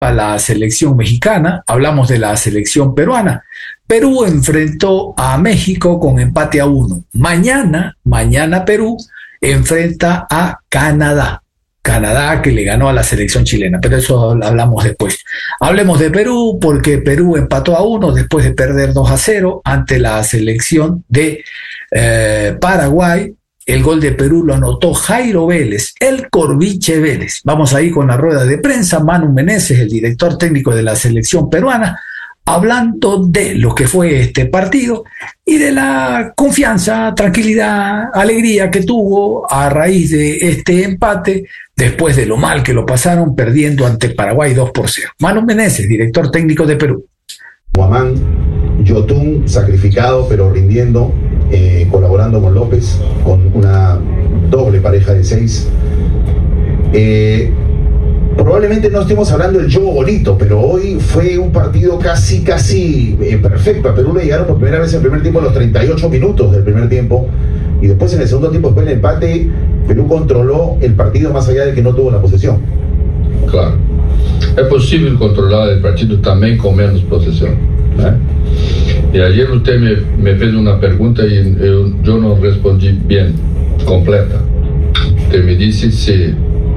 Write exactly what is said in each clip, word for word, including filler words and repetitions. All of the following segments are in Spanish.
a la selección mexicana, hablamos de la selección peruana. Perú enfrentó a México con empate a uno. Mañana, mañana Perú enfrenta a Canadá. Canadá que le ganó a la selección chilena, pero eso hablamos después. Hablemos de Perú porque Perú empató a uno después de perder dos a cero ante la selección de eh, Paraguay. El gol de Perú lo anotó Jairo Vélez, el Corviche Vélez. Vamos ahí con la rueda de prensa. Manu Meneses, el director técnico de la selección peruana, hablando de lo que fue este partido y de la confianza, tranquilidad, alegría que tuvo a raíz de este empate después de lo mal que lo pasaron perdiendo ante Paraguay dos por cero. Manu Meneses, director técnico de Perú. Guamán, Yotún, sacrificado pero rindiendo, eh, colaborando con López, con una doble pareja de seis. Eh, Probablemente no estemos hablando del juego bonito, pero hoy fue un partido casi, casi eh, perfecto. A Perú le llegaron por primera vez en el primer tiempo a los treinta y ocho minutos del primer tiempo. Y después en el segundo tiempo, después del empate, Perú controló el partido más allá de que no tuvo la posesión. Claro. É possível controlar o partido também com menos possessão, né? E ayer você me, me fez uma pergunta e eu, eu não respondi bem, completa. Você me disse se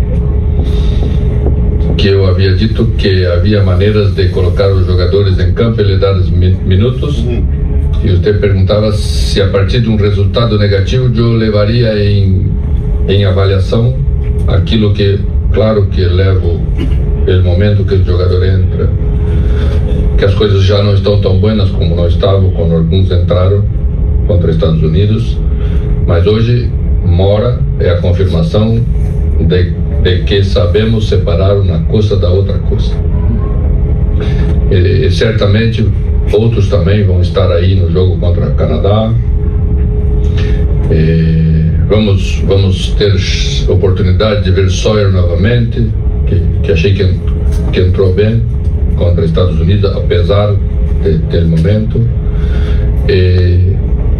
que eu havia dito que havia maneiras de colocar os jogadores em campo e lhe dar os minutos, uhum. E você perguntava se a partir de um resultado negativo eu levaria em, em avaliação aquilo que, claro que levo o momento que o jogador entra, que as coisas já não estão tão buenas como não estavam quando alguns entraram contra os Estados Unidos, mas hoje mora é a confirmação de de que sabemos separar uma coisa da outra coisa. E, e certamente outros também vão estar aí no jogo contra o Canadá. E vamos, vamos ter oportunidade de ver Sawyer novamente, que, que achei que, que entrou bem contra os Estados Unidos, apesar de, do momento. E,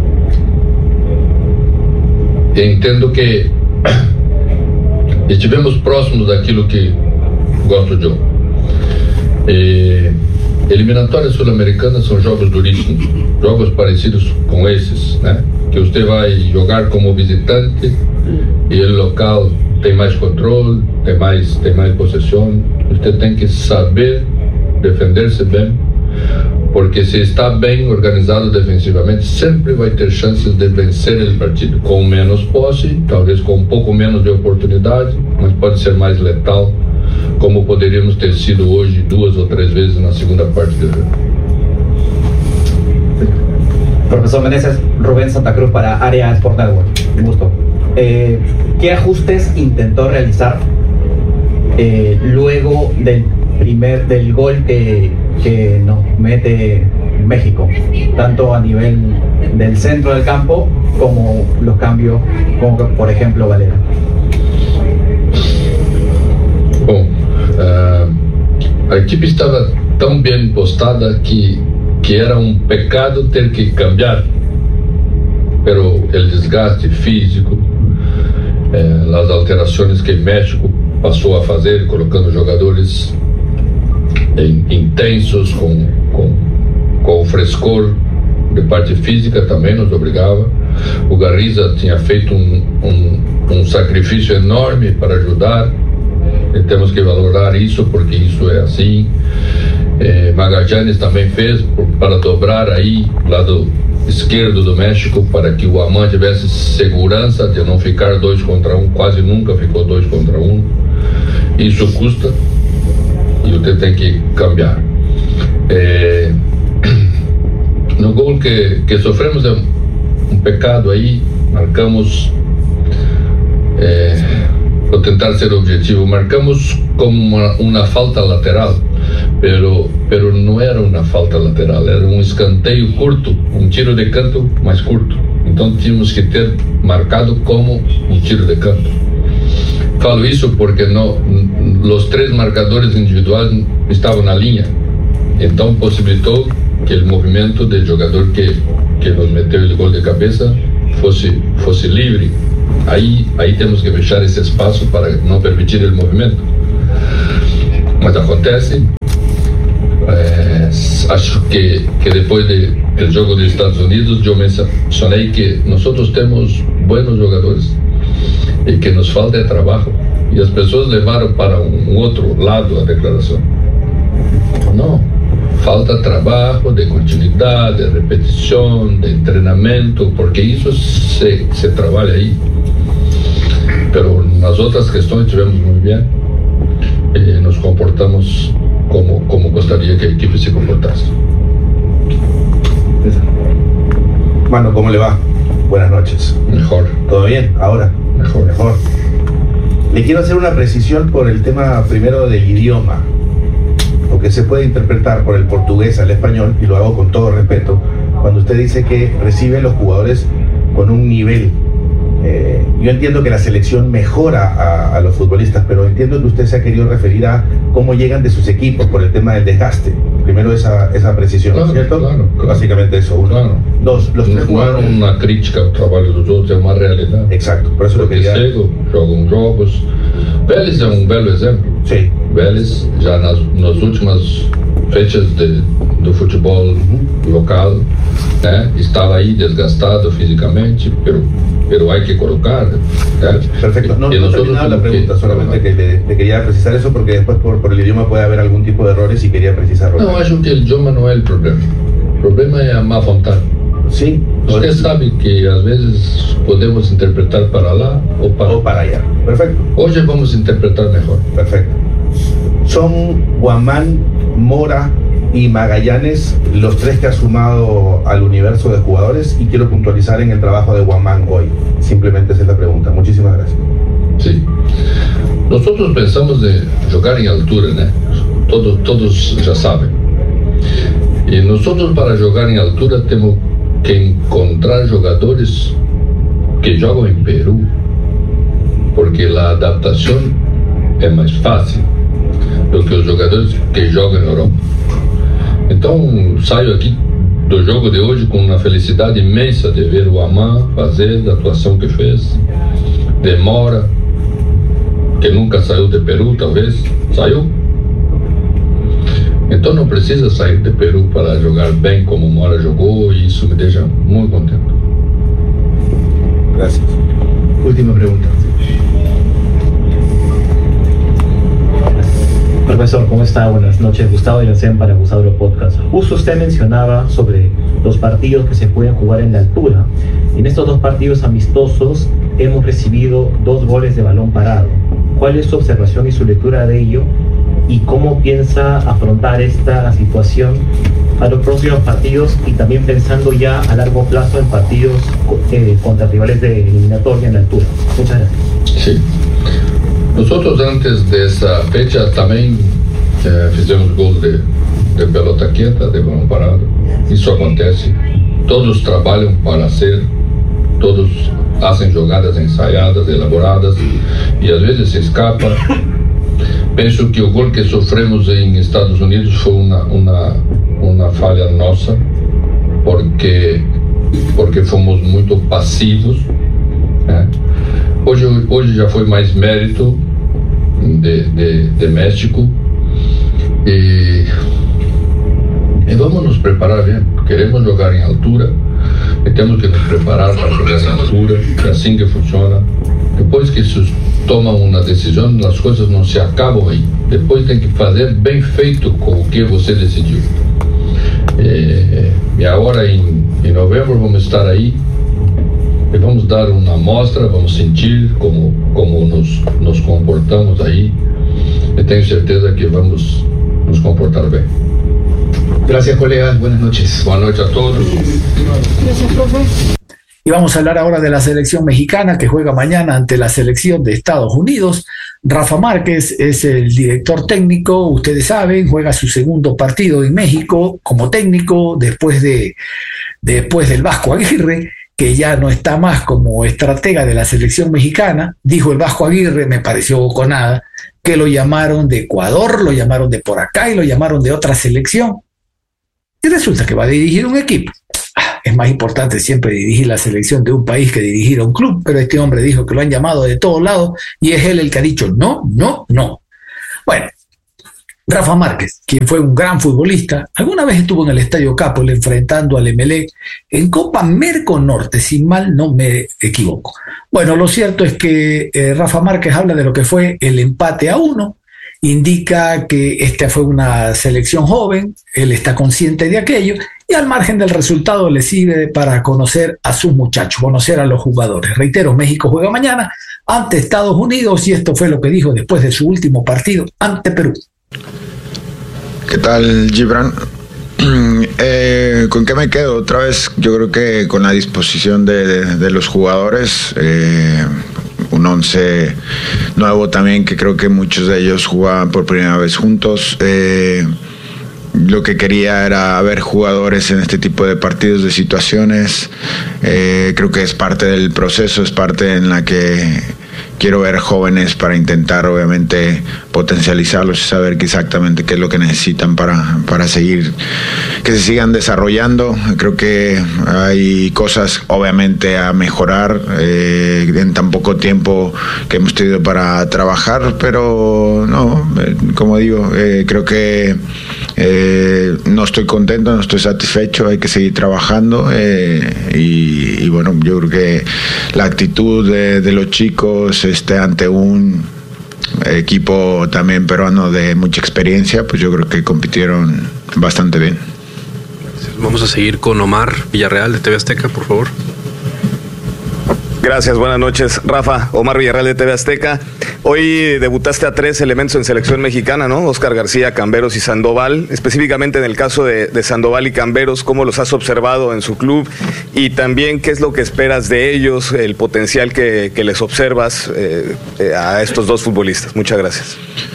e entendo que estivemos próximos daquilo que gosto de. E eliminatórias sul-americanas são jogos duríssimos, jogos parecidos com esses, né? Que você vai jogar como visitante e o local tem mais controle, tem mais, tem mais possessão. Você tem que saber defender-se bem, porque se está bem organizado defensivamente, sempre vai ter chances de vencer o partido, com menos posse, talvez com um pouco menos de oportunidade, mas pode ser mais letal, como poderíamos ter sido hoje duas ou três vezes na segunda parte do jogo. Profesor Meneses, Rubén Santa Cruz para Área Sport Network. Un gusto. Eh, ¿Qué ajustes intentó realizar eh, luego del primer del gol que, que nos mete México, tanto a nivel del centro del campo como los cambios, como por ejemplo Valera? Bom, uh, a equipe estava tão bem postada que que era um pecado ter que cambiar, pero o desgaste físico, eh, as alterações que México passou a fazer, colocando jogadores intensos, com, com, com o frescor de parte física, também nos obrigava. O Garriza tinha feito um, um, um sacrifício enorme para ajudar, e temos que valorar isso, porque isso é assim. eh, Magallanes também fez por, para dobrar aí lado esquerdo do México, para que o Amman tivesse segurança de não ficar dois contra um, quase nunca ficou dois contra um. Isso custa e você tem que cambiar. É, no gol que, que sofremos é um pecado aí, marcamos, é, vou tentar ser objetivo, marcamos como uma, uma falta lateral, pero, pero não era uma falta lateral, era um escanteio curto, um tiro de canto mais curto, então tínhamos que ter marcado como um tiro de canto. Falo isso porque no, os três marcadores individuais estavam na linha, então possibilitou que o movimento do jogador que, que nos meteu o gol de cabeça fosse, fosse livre. Aí, aí temos que fechar esse espaço para não permitir o movimento. Mas acontece, É, acho que, que depois de, do jogo dos Estados Unidos eu mencionei que nós temos bons jogadores e que nos falta é trabalho, e as pessoas levaram para um, um outro lado a declaração. Não, falta trabalho de continuidade, de repetição, de treinamento, porque isso se, se trabalha aí. Pero nas outras questões tivemos muito bem e nos comportamos como, como gostaria que a equipe se comportasse. Mano, ¿cómo le va? Buenas noches. Mejor. ¿Todo bien? ¿Ahora? Mejor. Mejor. Le quiero hacer una precisión por el tema primero del idioma, porque se puede interpretar por el portugués al español, y lo hago con todo respeto, cuando usted dice que recibe los jugadores con un nivel. Eh, yo entiendo que la selección mejora a, a los futbolistas, pero entiendo que usted se ha querido referir a cómo llegan de sus equipos por el tema del desgaste. Primero esa, esa precisión, claro, ¿cierto? Claro, claro. Básicamente eso. Uno. Claro. Dos, los tres não é uma crítica ao trabalho dos outros, é uma realidade. Exacto, por eso lo Porque quería... cedo jogam jogos. Vélez é um belo exemplo. Sí. Vélez, já nas, nas últimas fechas de, do futebol uhum. local, né, estava aí desgastado fisicamente, pero, pero hay que colocar. ¿eh? Perfecto, no, no terminaba la pregunta, que, solamente que le, le quería precisar eso porque después por, por el idioma puede haber algún tipo de errores y quería precisarlo. Não, acho que o idioma não é o problema. O problema é a má vontade. Sim. Você sabe que às vezes podemos interpretar para lá ou para, ou para allá. Perfecto. Hoje vamos interpretar mejor. Perfecto. Son Guamán, Mora y Magallanes los tres que ha sumado al universo de jugadores, y quiero puntualizar en el trabajo de Guamán hoy. Simplemente esa es la pregunta. Muchísimas gracias. Sí. Nosotros pensamos de jogar em altura, né? Todos, todos já sabem. E nosotros para jogar em altura temos que encontrar jogadores que jogam em Peru, porque a adaptação é mais fácil do que os jogadores que jogam na Europa. Então saio aqui do jogo de hoje com uma felicidade imensa de ver o Amã fazer a atuação que fez, Demora, que nunca saiu de Peru, talvez, saiu. Então não precisa sair de Peru para jogar bem como Mora jogou, e isso me deixa muito contente. Gracias. Última pregunta. Profesor, ¿cómo está? Buenas noches. Gustavo Iracema para Gustavo Podcast. Justo usted mencionaba sobre los partidos que se pueden jugar en la altura. En estos dos partidos amistosos hemos recibido dos goles de balón parado. ¿Cuál es su observación y su lectura de ello? ¿Y cómo piensa afrontar esta situación a los próximos partidos, y también pensando ya a largo plazo en partidos eh, contra rivales de eliminatoria en la altura? Muchas gracias. Sí. Nosotros antes dessa fecha também eh, fizemos gol de, de pelota quieta, de balão parado. Isso acontece. Todos trabalham para ser, todos fazem jogadas ensaiadas, elaboradas, e às vezes se escapa. Penso que o gol que sofremos em Estados Unidos foi uma, uma, uma falha nossa, porque, porque fomos muito passivos, né? Hoje, hoje já foi mais mérito de, de, de México, e, e vamos nos preparar bem. Queremos jogar em altura e temos que nos preparar para jogar em altura. É assim que funciona. Depois que se toma uma decisão, as coisas não se acabam aí. Depois tem que fazer bem feito com o que você decidiu. E, e agora em, em novembro vamos estar aí e vamos dar uma amostra, vamos sentir como, como nos, nos comportamos aí, e tenho certeza que vamos nos comportar bem. Gracias, colegas. Buenas noches. Buenas noches a todos. Gracias, profe. Y vamos a hablar ahora de la selección mexicana que juega mañana ante la selección de Estados Unidos. Rafa Márquez es el director técnico, ustedes saben, juega su segundo partido en México como técnico después, de, después del Vasco Aguirre, que ya no está más como estratega de la selección mexicana. Dijo el Vasco Aguirre, me pareció boconada, que lo llamaron de Ecuador, lo llamaron de por acá y lo llamaron de otra selección. Y resulta que va a dirigir un equipo. Es más importante siempre dirigir la selección de un país que dirigir a un club, pero este hombre dijo que lo han llamado de todos lados y es él el que ha dicho no, no, no. Bueno, Rafa Márquez, quien fue un gran futbolista, alguna vez estuvo en el Estadio Capol enfrentando al Emelec en Copa Merco Norte, si mal no me equivoco. Bueno, lo cierto es que eh, Rafa Márquez habla de lo que fue el empate a uno, indica que esta fue una selección joven, él está consciente de aquello y al margen del resultado le sirve para conocer a sus muchachos, conocer a los jugadores. Reitero, México juega mañana ante Estados Unidos y esto fue lo que dijo después de su último partido ante Perú. ¿Qué tal, Gibran? Eh, ¿Con qué me quedo? Otra vez, yo creo que con la disposición de, de, de los jugadores, eh, un once nuevo también, que creo que muchos de ellos jugaban por primera vez juntos. Eh, lo que quería era ver jugadores en este tipo de partidos, de situaciones. Eh, creo que es parte del proceso, es parte en la que quiero ver jóvenes para intentar obviamente potencializarlos y saber que exactamente qué es lo que necesitan para, para seguir, que se sigan desarrollando. Creo que hay cosas obviamente a mejorar eh, en tan poco tiempo que hemos tenido para trabajar, pero no, eh, como digo, eh, creo que eh, no estoy contento, no estoy satisfecho, hay que seguir trabajando eh, y, y bueno, yo creo que la actitud de, de los chicos este, ante un equipo también peruano de mucha experiencia, pues yo creo que compitieron bastante bien. Vamos a seguir con Omar Villarreal de T V Azteca, por favor. Gracias, buenas noches, Rafa. Omar Villarreal de T V Azteca. Hoy debutaste a tres elementos en selección mexicana, ¿no? Oscar García, Camberos y Sandoval. Específicamente en el caso de, de Sandoval y Camberos, ¿cómo los has observado en su club? Y también, ¿qué es lo que esperas de ellos, el potencial que, que les observas eh, eh, a estos dos futbolistas? Muchas gracias.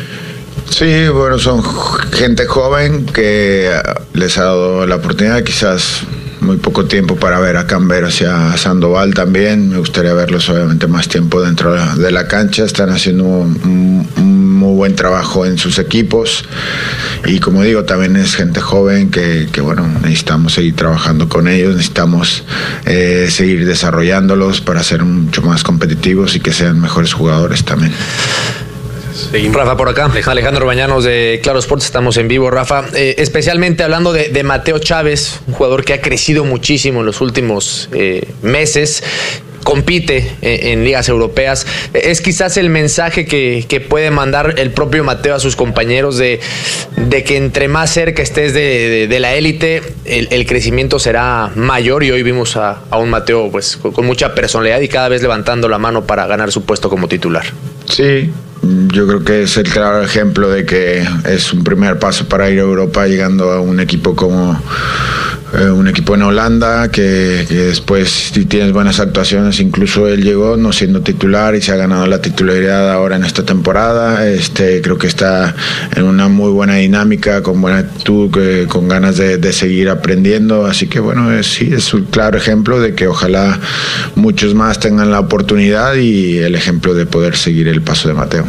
Sí, bueno, son gente joven que les ha dado la oportunidad, quizás muy poco tiempo para ver a Camberos y a Sandoval también. Me gustaría verlos obviamente más tiempo dentro de la cancha. Están haciendo un, un muy buen trabajo en sus equipos y como digo, también es gente joven que, que bueno, necesitamos seguir trabajando con ellos, necesitamos eh, seguir desarrollándolos para ser mucho más competitivos y que sean mejores jugadores también. Seguimos. Rafa, por acá, Alejandro Bañanos de Claro Sports, estamos en vivo, Rafa. Eh, especialmente hablando de, de Mateo Chávez, un jugador que ha crecido muchísimo en los últimos eh, meses, compite en, en ligas europeas. Es quizás el mensaje que, que puede mandar el propio Mateo a sus compañeros de, de que entre más cerca estés de, de, de la élite, el, el crecimiento será mayor, y hoy vimos a, a un Mateo pues con, con mucha personalidad y cada vez levantando la mano para ganar su puesto como titular. Sí, yo creo que es el claro ejemplo de que es un primer paso para ir a Europa, llegando a un equipo como eh, un equipo en Holanda, que, que después, si tienes buenas actuaciones, incluso él llegó no siendo titular y se ha ganado la titularidad ahora en esta temporada. Este, creo que está en una muy buena dinámica, con buena actitud, que, con ganas de, de seguir aprendiendo, así que bueno, es, sí, es un claro ejemplo de que ojalá muchos más tengan la oportunidad y el ejemplo de poder seguir el paso de Mateo.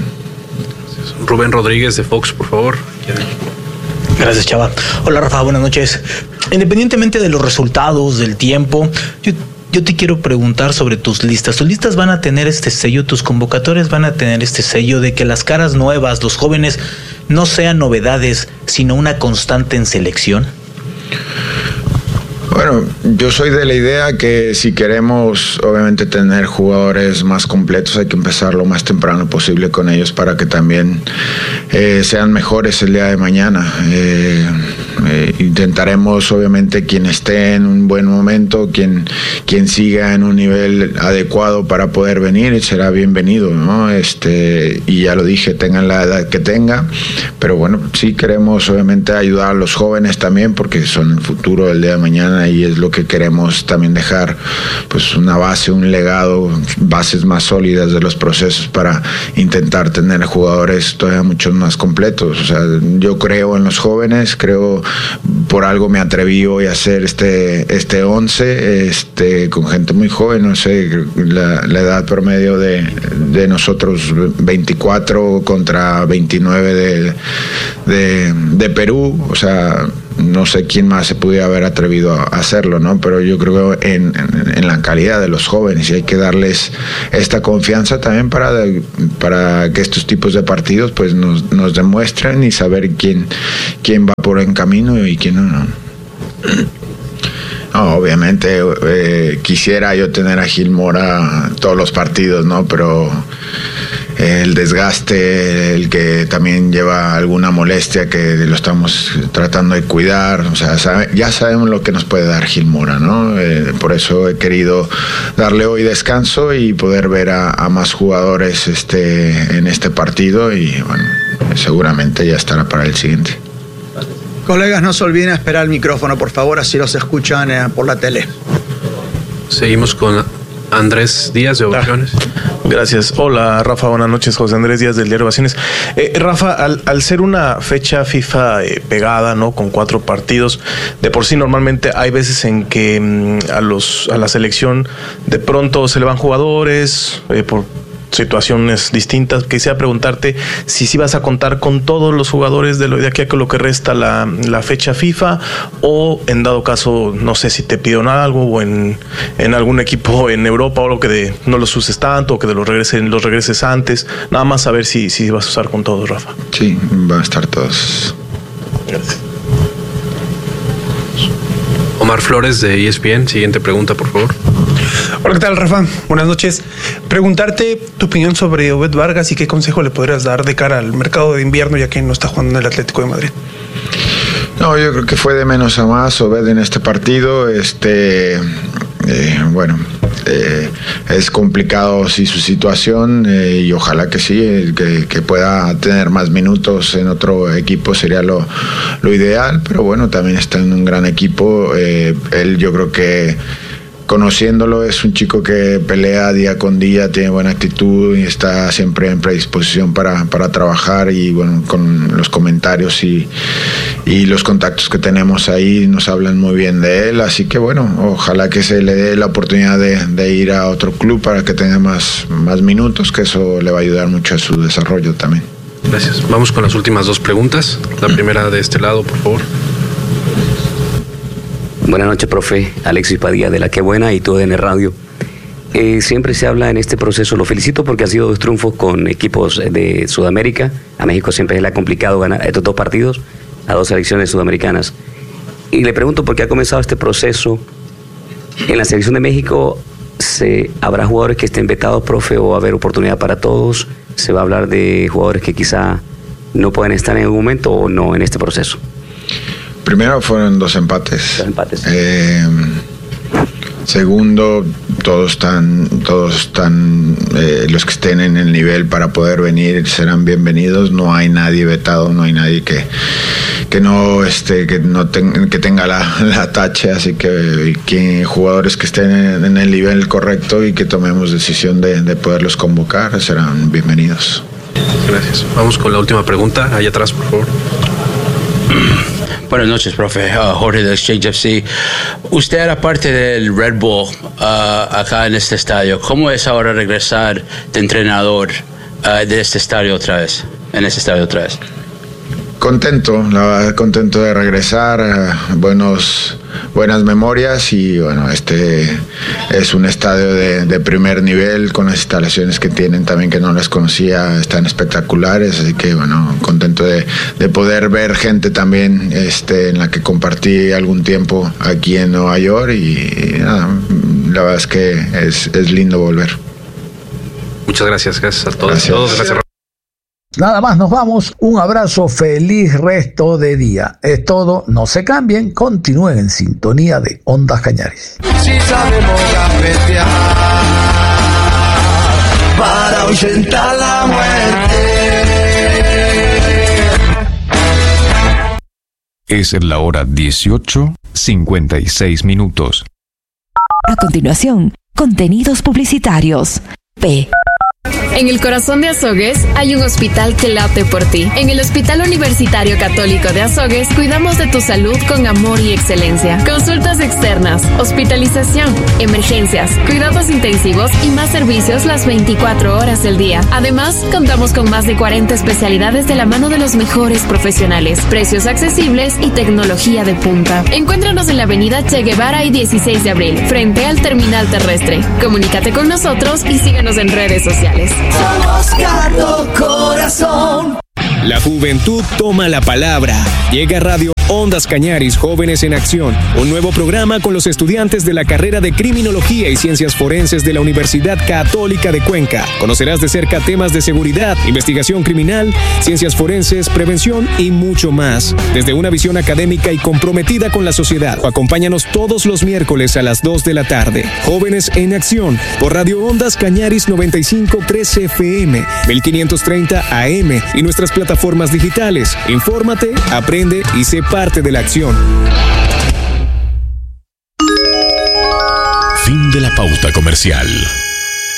Rubén Rodríguez de Fox, por favor. Gracias, Chava. Hola, Rafa, buenas noches. Independientemente de los resultados, del tiempo, yo, yo te quiero preguntar sobre tus listas. ¿Tus listas van a tener este sello, tus convocatorias van a tener este sello de que las caras nuevas, los jóvenes, no sean novedades, sino una constante en selección? Bueno, yo soy de la idea que si queremos obviamente tener jugadores más completos, hay que empezar lo más temprano posible con ellos para que también eh, sean mejores el día de mañana. Eh, eh, intentaremos obviamente quien esté en un buen momento, quien, quien siga en un nivel adecuado para poder venir, será bienvenido, ¿no? Este, y ya lo dije, tengan la edad que tenga, pero bueno, sí queremos obviamente ayudar a los jóvenes también porque son el futuro del día de mañana. Y es lo que queremos también dejar, pues una base, un legado, bases más sólidas de los procesos para intentar tener jugadores todavía mucho más completos. O sea, yo creo en los jóvenes, creo, por algo me atreví hoy a hacer este este once, este, con gente muy joven, no sé, la, la edad promedio de, de nosotros veinticuatro contra veintinueve de, de, de Perú, o sea, no sé quién más se pudiera haber atrevido a hacerlo, ¿no? Pero yo creo en, en, en la calidad de los jóvenes, y hay que darles esta confianza también para, para que estos tipos de partidos pues nos, nos demuestren y saber quién, quién va por buen camino y quién no, ¿no? No, obviamente eh, quisiera yo tener a Gil Mora todos los partidos, ¿no? Pero el desgaste, el que también lleva alguna molestia que lo estamos tratando de cuidar, o sea, sabe, ya sabemos lo que nos puede dar Gil Mora, ¿no? Eh, por eso he querido darle hoy descanso y poder ver a, a más jugadores este, en este partido, y bueno, seguramente ya estará para el siguiente. Colegas, no se olviden esperar el micrófono, por favor, así los escuchan eh, por la tele. Seguimos con Andrés Díaz de Ovaciones. Gracias. Hola, Rafa, buenas noches. José Andrés Díaz del Diario Ovaciones. Eh, Rafa, al, al ser una fecha FIFA eh, pegada, ¿no? Con cuatro partidos, de por sí normalmente hay veces en que mmm, a los a la selección de pronto se le van jugadores eh, por situaciones distintas. Quisiera preguntarte si sí vas a contar con todos los jugadores de, lo, de aquí a lo que resta la, la fecha FIFA, o en dado caso, no sé si te pidieron algo o en, en algún equipo en Europa o lo que de, no los uses tanto, o que de los, regresen, los regreses antes. Nada más saber si, si vas a usar con todos, Rafa. Sí, van a estar todos. Gracias. Omar Flores de E S P N, siguiente pregunta, por favor. Hola, ¿qué tal, Rafa? Buenas noches. Preguntarte tu opinión sobre Obed Vargas y qué consejo le podrías dar de cara al mercado de invierno, ya que no está jugando en el Atlético de Madrid. No, yo creo que fue de menos a más Obed en este partido. Este, eh, bueno, eh, es complicado sí su situación eh, y ojalá que sí, eh, que, que pueda tener más minutos en otro equipo sería lo, lo ideal, pero bueno, también está en un gran equipo. Eh, él, yo creo que conociéndolo, es un chico que pelea día con día, tiene buena actitud y está siempre en predisposición para, para trabajar, y bueno, con los comentarios y, y los contactos que tenemos ahí nos hablan muy bien de él, así que bueno, ojalá que se le dé la oportunidad de, de ir a otro club para que tenga más, más minutos, que eso le va a ayudar mucho a su desarrollo también. Gracias. Vamos con las últimas dos preguntas. La primera de este lado, por favor. Buenas noches, profe. Alexis Padilla de La Qué Buena y T U D N Radio. Eh, siempre se habla en este proceso, lo felicito porque han sido dos triunfos con equipos de Sudamérica. A México siempre le ha complicado ganar estos dos partidos a dos selecciones sudamericanas. Y le pregunto por qué ha comenzado este proceso. En la selección de México, ¿se, ¿habrá jugadores que estén vetados, profe, o va a haber oportunidad para todos? ¿Se va a hablar de jugadores que quizá no pueden estar en algún momento o no en este proceso? Primero fueron dos empates. Dos empates. Eh, segundo, todos están, todos están, eh, los que estén en el nivel para poder venir serán bienvenidos. No hay nadie vetado, no hay nadie que, que no, este, que no ten, que tenga la, la tacha. Así que, que jugadores que estén en, en el nivel correcto y que tomemos decisión de, de poderlos convocar serán bienvenidos. Gracias. Vamos con la última pregunta. Allá atrás, por favor. Buenas noches, profe. Uh, Jorge de Exchange F C. Usted era parte del Red Bull uh, acá en este estadio. ¿Cómo es ahora regresar de entrenador uh, de este estadio otra vez? En este estadio otra vez. Contento, la verdad, contento de regresar, uh, buenos, buenas memorias, y bueno, este es un estadio de, de primer nivel con las instalaciones que tienen también, que no las conocía, están espectaculares, así que bueno, contento de, de poder ver gente también este, en la que compartí algún tiempo aquí en Nueva York, y, y nada, la verdad es que es, es lindo volver. Muchas gracias, gracias a todos. Gracias. todos gracias. Nada más, nos vamos. Un abrazo, feliz resto de día. Es todo, no se cambien, continúen en sintonía de Ondas Cañaris. Si sabemos cafetear para ahuyentar la muerte. Es la hora dieciocho, cincuenta y seis minutos. A continuación, contenidos publicitarios. P. En el corazón de Azogues hay un hospital que late por ti. En el Hospital Universitario Católico de Azogues cuidamos de tu salud con amor y excelencia. Consultas externas, hospitalización, emergencias, cuidados intensivos y más servicios las veinticuatro horas del día. Además, contamos con más de cuarenta especialidades de la mano de los mejores profesionales, precios accesibles y tecnología de punta. Encuéntranos en la avenida Che Guevara y dieciséis de abril, frente al terminal terrestre. Comunícate con nosotros y síguenos en redes sociales. Somos Cardo Corazón. La juventud toma la palabra. Llega Radio Ondas Cañaris Jóvenes en Acción, un nuevo programa con los estudiantes de la carrera de Criminología y Ciencias Forenses de la Universidad Católica de Cuenca. Conocerás de cerca temas de seguridad, investigación criminal, ciencias forenses, prevención y mucho más, desde una visión académica y comprometida con la sociedad. Acompáñanos todos los miércoles a las dos de la tarde. Jóvenes en Acción, por Radio Ondas Cañaris noventa y cinco punto tres F M, mil quinientos treinta A M y nuestras plataformas digitales. Infórmate, aprende y sé parte de la acción. Fin de la pauta comercial.